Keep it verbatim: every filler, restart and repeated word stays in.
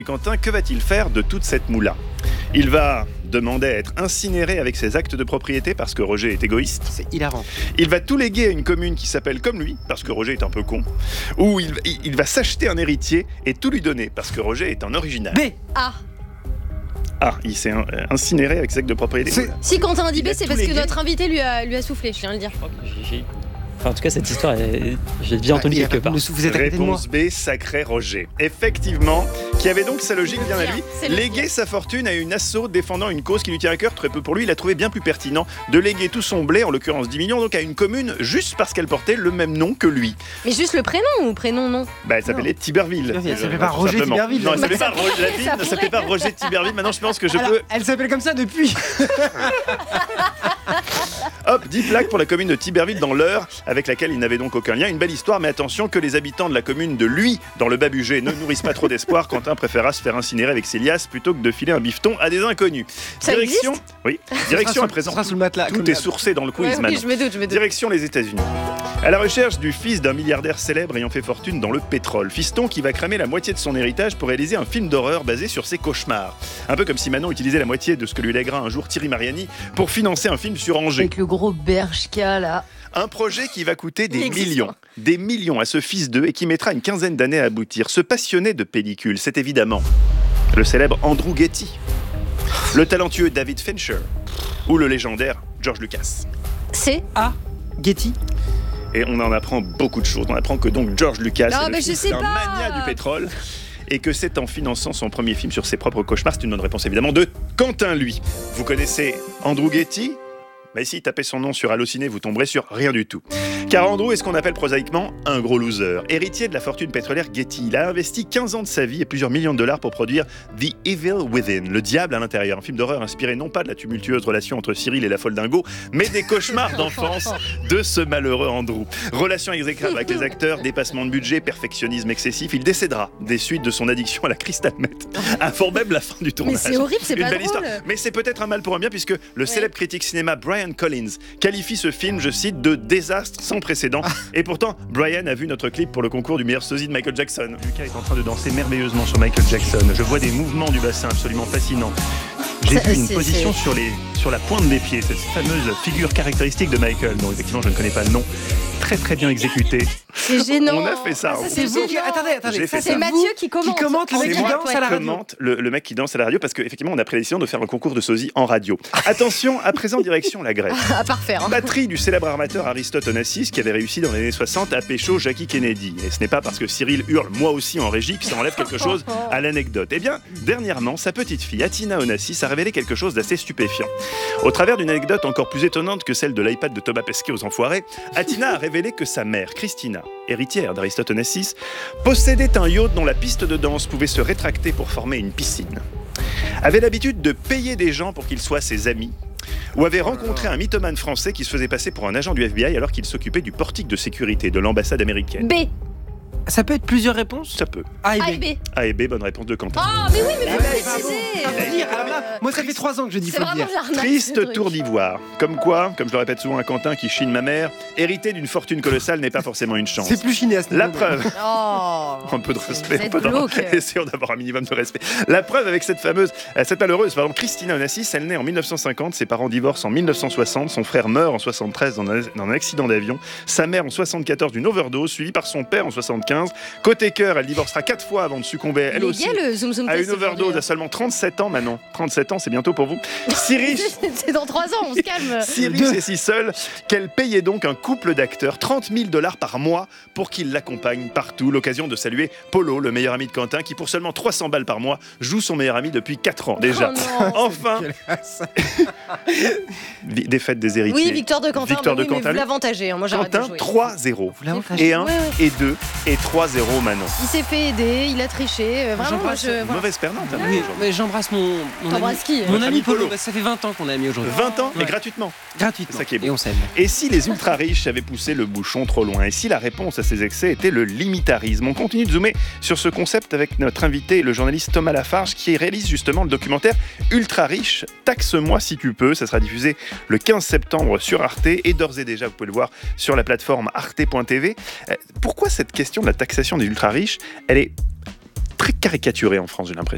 Quentin, que va-t-il faire de toute cette moula? Il va demander à être incinéré avec ses actes de propriété parce que Roger est égoïste. C'est hilarant. Il va tout léguer à une commune qui s'appelle comme lui, parce que Roger est un peu con. Ou il, il va s'acheter un héritier et tout lui donner, parce que Roger est un original. B. A. Ah, il s'est in- incinéré avec ses actes de propriété. C'est- Si Quentin a dit Il B, a c'est tout parce que légué. notre invité lui a, lui a soufflé, je viens de le dire. Je crois que j'ai- j'ai- Enfin, en tout cas, cette histoire, elle- j'ai déjà entendu Ah, quelque part. Vous êtes à côté de moi. Réponse B, sacré Roger. Effectivement, qui avait donc sa logique bien à lui, C'est le léguer sa fortune à une asso défendant une cause qui lui tient à cœur. Très peu pour lui, il a trouvé bien plus pertinent de léguer tout son blé, en l'occurrence dix millions, donc à une commune juste parce qu'elle portait le même nom que lui. Mais juste le prénom ou prénom non? Bah, elle s'appelait Tiberville. Tiberville, elle Euh, s'appelait pas tout Roger simplement. Tiberville. Non, elle s'appelait Bah, pas ça Roger, la pourrait, ville ça ne s'appelait pas Roger Tiberville. Maintenant, je pense que je Alors, peux. elle s'appelle comme ça depuis. Hop, dix plaques pour la commune de Tiberville dans l'Eure, avec laquelle il n'avait donc aucun lien. Une belle histoire, mais attention que les habitants de la commune de Lui, dans le Bas-Bugey, ne nourrissent pas trop d'espoir. Quentin préféra se faire incinérer avec ses liasses plutôt que de filer un bifton à des inconnus. Ça Direction, oui, direction à Ça présent. sera sous le matelas. Tout comme est d'hab. sourcé dans le quiz, Ouais, oui, maintenant. je me doute, je me doute. Direction les États-Unis. À la recherche du fils d'un milliardaire célèbre ayant fait fortune dans le pétrole. Fiston qui va cramer la moitié de son héritage pour réaliser un film d'horreur basé sur ses cauchemars. Un peu comme si Manon utilisait la moitié de ce que lui lèguera un jour Thierry Mariani pour financer un film sur Angers. Avec le gros Bershka là. Un projet qui va coûter des Inexistant. millions, des millions à ce fils d'eux et qui mettra une quinzaine d'années à aboutir. Ce passionné de pellicule, c'est évidemment le célèbre Andrew Getty, le talentueux David Fincher ou le légendaire George Lucas. C'est A. Getty. Et on en apprend beaucoup de choses. On apprend que donc George Lucas Non, est le mais je fils sais d'un pas. mania du pétrole et que c'est en finançant son premier film sur ses propres cauchemars, c'est une bonne réponse évidemment, de Quentin lui. Vous connaissez Andrew Getty? Mais si tapez son nom sur Allociné, vous tomberez sur rien du tout. Car Andrew est ce qu'on appelle prosaïquement un gros loser. Héritier de la fortune pétrolière Getty, il a investi quinze ans de sa vie et plusieurs millions de dollars pour produire The Evil Within, le diable à l'intérieur, un film d'horreur inspiré non pas de la tumultueuse relation entre Cyril et la folle dingo, mais des cauchemars d'enfance de ce malheureux Andrew. Relation exécrable avec les acteurs, dépassement de budget, perfectionnisme excessif, il décédera des suites de son addiction à la crystal meth, avant même la fin du Mais tournage. c'est horrible, c'est Une pas belle drôle. histoire. Mais c'est peut-être un mal pour un bien puisque le célèbre critique cinéma Brian Collins qualifie ce film, je cite, de désastre sans précédent. Et pourtant, Brian a vu notre clip pour le concours du meilleur sosie de Michael Jackson. Lucas est en train de danser merveilleusement sur Michael Jackson. Je vois des mouvements du bassin absolument fascinants. J'ai Ça, vu une c'est- position c'est- sur, les, sur la pointe des pieds, cette fameuse figure caractéristique de Michael, dont effectivement je ne connais pas le nom. Très très bien exécuté. C'est gênant. On a fait ça. Ça, C'est vous qui. gênant. Attendez, attendez. J'ai ça, fait C'est ça. Mathieu qui commente. Qui commente le Avec mec C'est qui moi danse à la radio. commente le, le mec qui danse à la radio parce qu'effectivement on a pris la décision de faire un concours de sosie en radio. Attention, à présent direction la Grèce. À parfaire. Batterie du célèbre armateur Aristote Onassis qui avait réussi dans les années soixante à pécho Jackie Kennedy. Et ce n'est pas parce que Cyril hurle moi aussi en régie que ça enlève quelque chose à l'anecdote. Eh bien, dernièrement, sa petite fille Atina Onassis a révélé quelque chose d'assez stupéfiant. Au travers d'une anecdote encore plus étonnante que celle de l'iPad de Thomas Pesquet aux enfoirés, Atina a révélé que sa mère, Christina, héritière d'Aristote Onassis, possédait un yacht dont la piste de danse pouvait se rétracter pour former une piscine. Avait l'habitude de payer des gens pour qu'ils soient ses amis, ou avait rencontré un mythomane français qui se faisait passer pour un agent du F B I alors qu'il s'occupait du portique de sécurité de l'ambassade américaine. B. Ça peut être plusieurs réponses. Ça peut. A et A et B. B. A et B, bonne réponse de Quentin. Ah, mais oui, mais Eh faut ben, le bravo. préciser. Faut le dire. Alors là, moi, ça fait trois ans que je dis C'est faut le vraiment dire. l'arnaque, ce Triste truc. tour d'ivoire. Comme quoi, comme je le répète souvent à Quentin qui chine ma mère, hériter d'une fortune colossale n'est pas forcément une chance. C'est plus chiné à ce La niveau. preuve. Oh. Un peu de respect, Vous un êtes peu d'avoir- glauque. essayons d'avoir un minimum de respect. La preuve avec cette fameuse, euh, cette malheureuse, pardon, Christina Onassis, elle naît en mille neuf cent cinquante, ses parents divorcent en mille neuf cent soixante, son frère meurt en soixante-treize dans un, dans un accident d'avion, sa mère en soixante-quatorze d'une overdose, suivie par son père en soixante-quinze. Côté cœur, elle divorcera quatre fois avant de succomber, elle Il est aussi, gay, le zoom zoom à test une overdose aujourd'hui, à seulement trente-sept ans, Manon. trente-sept ans, c'est bientôt pour vous. Si riche, hein. C'est dans trois ans, on se calme. si riche et si seule qu'elle payait donc un couple d'acteurs trente mille dollars par mois pour qu'ils l'accompagnent partout. L'occasion de saluer Polo, le meilleur ami de Quentin, qui pour seulement trois cents balles par mois joue son meilleur ami depuis quatre ans déjà. Oh non. Enfin, vi- défaite des héritiers. Oui, victoire de Quentin. Victoire bah de oui, mais Quentin, vous lui. l'avantagez. hein, Moi, j'arrête de Quentin, jouer. trois zéro. Vous l'avez Et un, Ouais, ouais. et deux, et trois zéro Manon. Il s'est fait aider, il a triché. euh, Vraiment, moi, J'embrasse- je. voilà. Mauvaise perdante. hein, Oui, aujourd'hui. mais j'embrasse mon, mon ami, T'embrasses qui mon Votre ami ami Polo. Polo. Bah, ça fait vingt ans qu'on est amis aujourd'hui. vingt ans, mais Ouais. gratuitement. Gratuitement. C'est ça qui est beau. Et on s'aime. Et si les ultra riches avaient poussé le bouchon trop loin? Et si la réponse à ces excès était le limitarisme? On continue de zoomer sur ce concept avec notre invité, le journaliste Thomas Lafarge, qui réalise justement le documentaire Ultra riche, taxe-moi si tu peux. Ça sera diffusé le quinze septembre sur Arte et d'ores et déjà, vous pouvez le voir sur la plateforme arte point t v. Euh, Pourquoi cette question de la taxation des ultra riches, elle est très caricaturée en France, j'ai l'impression?